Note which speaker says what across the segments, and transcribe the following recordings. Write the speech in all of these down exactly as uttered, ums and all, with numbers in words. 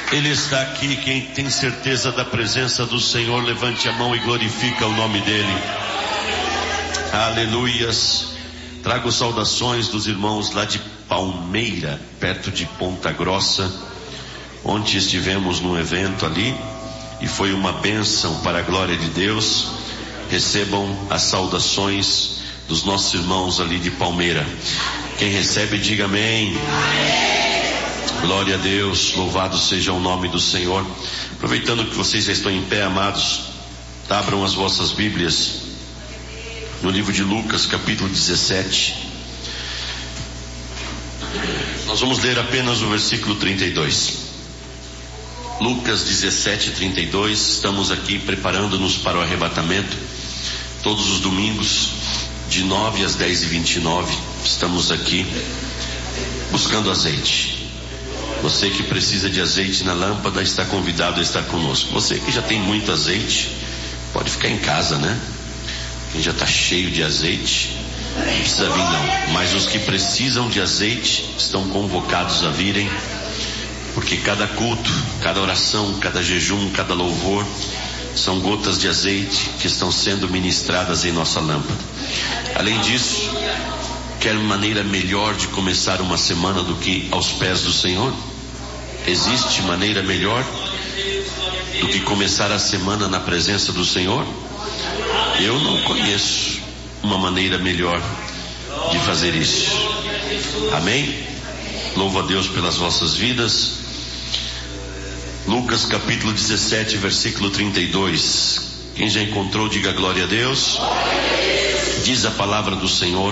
Speaker 1: Ele está aqui. Quem tem certeza da presença do Senhor, levante a mão e glorifica o nome dele. Aleluias. Trago saudações dos irmãos lá de Palmeira, perto de Ponta Grossa. Ontem estivemos num evento ali e foi uma bênção para a glória de Deus. Recebam as saudações dos nossos irmãos ali de Palmeira. Quem recebe, diga amém. Glória a Deus, louvado seja o nome do Senhor. Aproveitando que vocês já estão em pé, amados, abram as vossas Bíblias no livro de Lucas, capítulo dezessete. Nós vamos ler apenas o versículo trinta e dois. Lucas dezessete, trinta e dois. Estamos aqui preparando-nos para o arrebatamento. Todos os domingos, de nove às dez e vinte e nove, estamos aqui buscando azeite. Você que precisa de azeite na lâmpada está convidado a estar conosco. Você que já tem muito azeite, pode ficar em casa, né? Quem já está cheio de azeite, não precisa vir não. Mas os que precisam de azeite estão convocados a virem, porque cada culto, cada oração, cada jejum, cada louvor são gotas de azeite que estão sendo ministradas em nossa lâmpada. Além disso, quer maneira melhor de começar uma semana do que aos pés do Senhor? Existe maneira melhor do que começar a semana na presença do Senhor? Eu não conheço uma maneira melhor de fazer isso. Amém? Louvo a Deus pelas vossas vidas. Lucas capítulo dezessete, versículo trinta e dois. Quem já encontrou, diga glória a Deus. Diz a palavra do Senhor: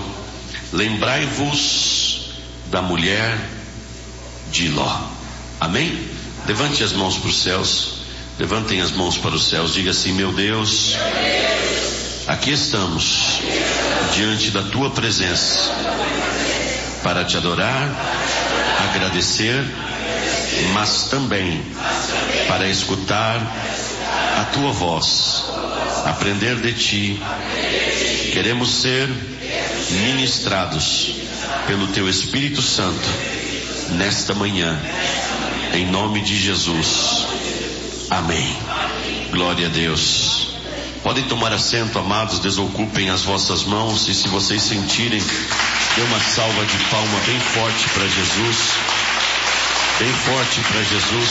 Speaker 1: lembrai-vos da mulher de Ló. Amém? Levante as mãos para os céus. Levantem as mãos para os céus. Diga assim: meu Deus, aqui estamos diante da tua presença para te adorar, agradecer, mas também para escutar a tua voz, aprender de ti. Queremos ser ministrados pelo teu Espírito Santo nesta manhã, em nome de Jesus. Amém. Glória a Deus. Podem tomar assento, amados. Desocupem as vossas mãos, e se vocês sentirem, dê uma salva de palma bem forte para Jesus. Bem forte para Jesus.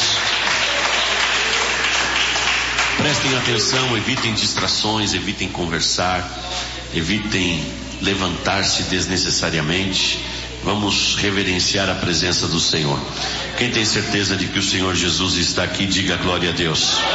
Speaker 1: Prestem atenção, evitem distrações, evitem conversar, evitem levantar-se desnecessariamente. Vamos reverenciar a presença do Senhor. Quem tem certeza de que o Senhor Jesus está aqui, diga glória a Deus.